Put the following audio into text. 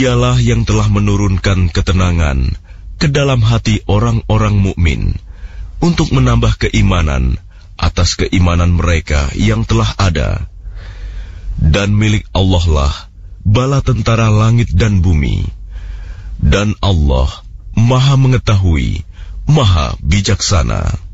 Dialah yang telah menurunkan ketenangan ke dalam hati orang-orang mukmin untuk menambah keimanan atas keimanan mereka yang telah ada. Dan milik Allah lah bala tentara langit dan bumi. Dan Allah Maha mengetahui, Maha bijaksana.